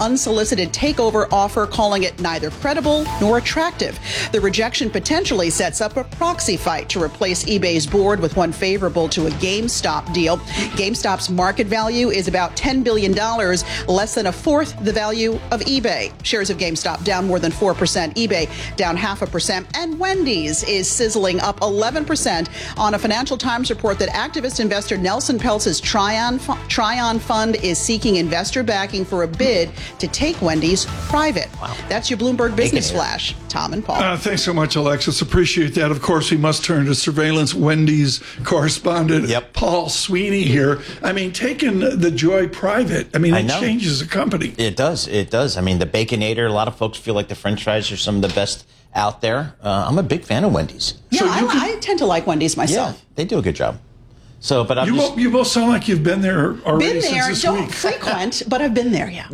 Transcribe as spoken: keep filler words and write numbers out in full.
unsolicited takeover offer, calling it neither credible nor attractive. The rejection potentially sets up a proxy fight to replace eBay's board with one favorable to a GameStop deal. GameStop's market value is about ten billion dollars, less than a fourth the value of eBay. Shares of GameStop down more than four percent, eBay down half a percent, and Wendy's is sizzling up eleven percent on a Financial Times report that activist investor Nelson Peltz's Tryon, Tryon Fund is seeking investor backing for a bid to take Wendy's private. Wow. That's your Bloomberg Business Flash. Tom and Paul. Uh, thanks so much, Alexis. Appreciate that. Of course, we must turn to surveillance Wendy's correspondent yep. Paul Sweeney here. I mean, taking the Joy private, I mean, it I changes the company. It does. It does. I mean, the Baconator, a lot of folks feel like the French fries are some of the best out there. Uh, I'm a big fan of Wendy's. Yeah, so I, can, I tend to like Wendy's myself. Yeah, they do a good job. So, but I'm you, just, both, you both sound like you've been there already been there, since this don't week. frequent, but I've been there, yeah.